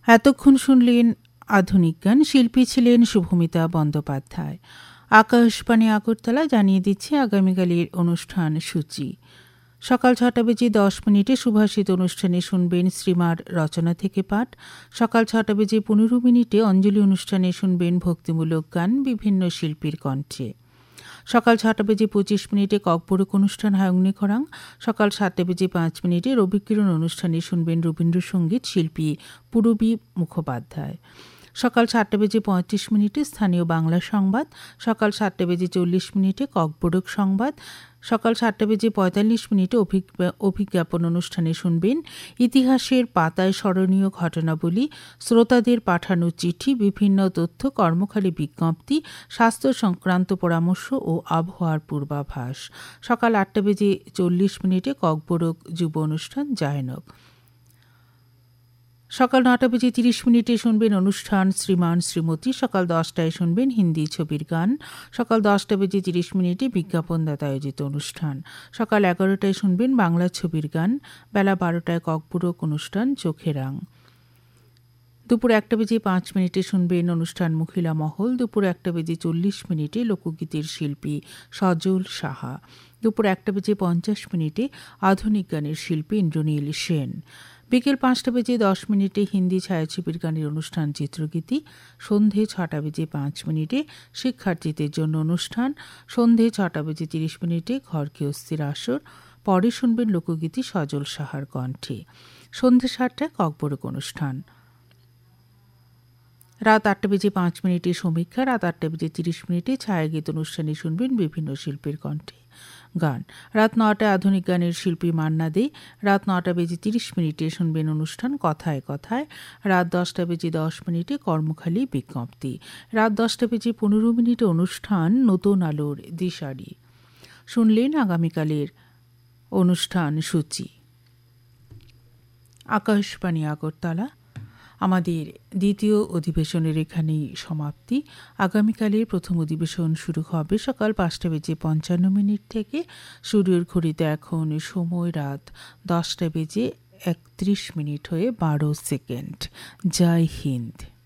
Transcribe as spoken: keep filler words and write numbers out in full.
এতক্ষণ শুনলেন আধুনিক গান। শিল্পী ছিলেন শুভমিতা বন্দ্যোপাধ্যায়। আকাশবাণী আগরতলা জানিয়ে দিচ্ছে আগামীকালের অনুষ্ঠান সূচি। সকাল ছটা বেজে দশ মিনিটে সুভাষিত অনুষ্ঠানে শুনবেন শ্রীমার রচনা থেকে পাঠ। সকাল ছটা বেজে পনেরো মিনিটে অঞ্জলি অনুষ্ঠানে শুনবেন ভক্তিমূলক গান বিভিন্ন শিল্পীর কণ্ঠে। সকাল ছটা বেজে পঁচিশ মিনিটে ককবরক অনুষ্ঠান হয় অগ্নিখরাং। সকাল সাতটা বেজে পাঁচ মিনিটে রবিকিরণ অনুষ্ঠানে শুনবেন রবীন্দ্রসঙ্গীত শিল্পী পূরবী মুখোপাধ্যায়। সকাল সাতটা বেজে পঁয়ত্রিশ মিনিটে স্থানীয় বাংলা সংবাদ। সকাল সাতটা বেজে চল্লিশ মিনিটে ককবরক সংবাদ। সকাল সাতটা বেজে পঁয়তাল্লিশ মিনিটে অভিজ্ঞাপন অনুষ্ঠানে শুনবেন ইতিহাসের পাতায় স্মরণীয় ঘটনাবলী, শ্রোতাদের পাঠানো চিঠি, বিভিন্ন তথ্য, কর্মখালী বিজ্ঞপ্তি, স্বাস্থ্য সংক্রান্ত পরামর্শ ও আবহাওয়ার পূর্বাভাস। সকাল আটটা বেজে চল্লিশ মিনিটে ককবরক যুব অনুষ্ঠান জায়নব। সকাল নটা বেজে তিরিশ মিনিটে শুনবেন অনুষ্ঠান শ্রীমান শ্রীমতী। সকাল দশটায় শুনবেন হিন্দি ছবির গান। সকাল দশটা বেজে তিরিশ মিনিটে বিজ্ঞাপনদাতা আয়োজিত অনুষ্ঠান। সকাল এগারোটায় শুনবেন বাংলা ছবির গান। বেলা বারোটায় ককবরক অনুষ্ঠান চোখে রাং। দুপুর একটা বেজে পাঁচ মিনিটে শুনবেন অনুষ্ঠান মহিলা মহল। দুপুর একটা বেজে চল্লিশ মিনিটে লোকগীতের শিল্পী সজল সাহা। দুপুর একটা বেজে পঞ্চাশ মিনিটে আধুনিক গানের শিল্পী ইন্দ্রনীল সেন। বিকেল পাঁচটা বেজে দশ মিনিটে হিন্দি ছায়াছবির গানের অনুষ্ঠান চিত্রগীতি। সন্ধে ছটা বেজে পাঁচ মিনিটে শিক্ষার্থীদের জন্য অনুষ্ঠান। সন্ধে ছটা বেজে তিরিশ মিনিটে ঘর গৃহস্থির আসর। পরে শুনবেন লোকগীতি সজল সাহার কণ্ঠে। সন্ধে সাতটায় ককবরক অনুষ্ঠান। রাত আটটা বেজে পাঁচ মিনিটে সমীক্ষা। রাত আটটা বেজে তিরিশ মিনিটে ছায়াগীত অনুষ্ঠানে শুনবেন বিভিন্ন শিল্পীর কণ্ঠে গান। রাত নটায় আধুনিক গানের শিল্পী মান্না দে। রাত নটা বেজে তিরিশ মিনিটে শুনবেন অনুষ্ঠান কথায় কথায়। রাত দশটা বেজে দশ মিনিটে কর্মখালী বিজ্ঞপ্তি। রাত দশটা বেজে পনেরো মিনিটে অনুষ্ঠান নতুন আলোর দিশারি। শুনলেন আগামীকালের অনুষ্ঠান সূচি। আকাশবাণী আগরতলা। আমাদের দ্বিতীয় অধিবেশনের এখানেই সমাপ্তি। আগামীকালের প্রথম অধিবেশন শুরু হবে সকাল পাঁচটা বেজে পঞ্চান্ন মিনিট থেকে। সূর্যের ঘড়িতে এখন সময় রাত দশটা বেজে একত্রিশ মিনিট হয়ে বারো সেকেন্ড। জয় হিন্দ।